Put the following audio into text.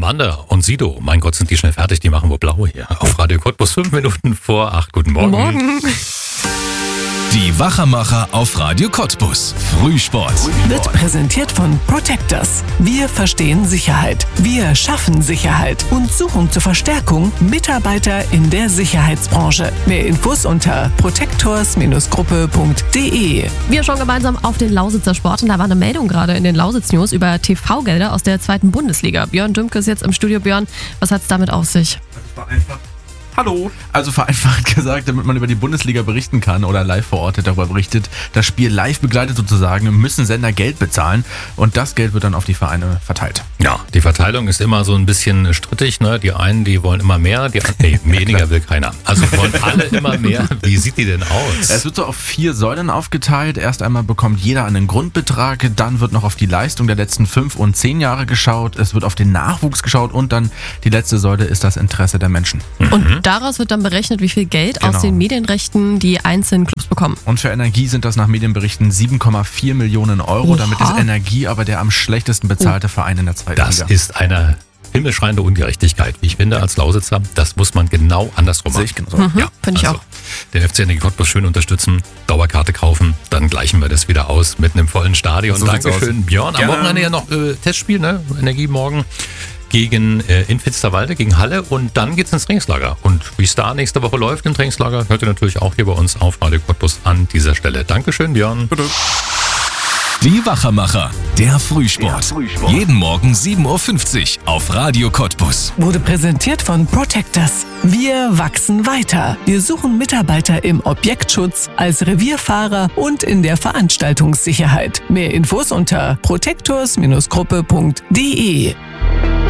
Amanda und Sido, mein Gott, sind die schnell fertig, die machen wohl blau hier. Auf Radio Cottbus 5 Minuten vor 8. Guten Morgen. Morgen. Die Wachermacher auf Radio Cottbus. Frühsport. Wird präsentiert von Protectors. Wir verstehen Sicherheit. Wir schaffen Sicherheit und suchen zur Verstärkung Mitarbeiter in der Sicherheitsbranche. Mehr Infos unter protectors-gruppe.de. Wir schauen gemeinsam auf den Lausitzer Sport und da war eine Meldung gerade in den Lausitz-News über TV-Gelder aus der 2. Bundesliga. Björn Dümke ist jetzt im Studio. Björn, was hat es damit auf sich? Hallo. Also vereinfacht gesagt, damit man über die Bundesliga berichten kann oder live vor Ort darüber berichtet, das Spiel live begleitet sozusagen, müssen Sender Geld bezahlen und das Geld wird dann auf die Vereine verteilt. Ja, die Verteilung ist immer so ein bisschen strittig, ne? Die einen, die wollen immer mehr, die anderen, weniger will keiner. Also wollen alle immer mehr. Wie sieht die denn aus? Es wird so auf 4 Säulen aufgeteilt. Erst einmal bekommt jeder einen Grundbetrag, dann wird noch auf die Leistung der letzten 5 und 10 Jahre geschaut, es wird auf den Nachwuchs geschaut und dann die letzte Säule ist das Interesse der Menschen. Und daraus wird dann berechnet, wie viel Geld aus den Medienrechten die einzelnen Clubs bekommen. Und für Energie sind das nach Medienberichten 7,4 Millionen Euro. Damit ist Energie aber der am schlechtesten bezahlte Verein in der 2. Liga. Das ist eine himmelschreiende Ungerechtigkeit. Wie ich finde, als Lausitzer, das muss man genau andersrum machen. Sehe ich genauso. Ja, finde ich auch. Den FC Energie Cottbus schön unterstützen, Dauerkarte kaufen, dann gleichen wir das wieder aus mit einem vollen Stadion. So sieht's Dankeschön, aus. Björn. Am Gerne. Wochenende ja noch Testspiel, ne? Energie morgen gegen in Finsterwalde, gegen Halle und dann geht's ins Trainingslager. Und wie es da nächste Woche läuft im Trainingslager, hört ihr natürlich auch hier bei uns auf Radio Cottbus an dieser Stelle. Dankeschön, Björn. Bitte. Die Wachermacher. Der Frühsport. Jeden Morgen 7.50 Uhr auf Radio Cottbus. Wurde präsentiert von Protectors. Wir wachsen weiter. Wir suchen Mitarbeiter im Objektschutz, als Revierfahrer und in der Veranstaltungssicherheit. Mehr Infos unter protectors-gruppe.de.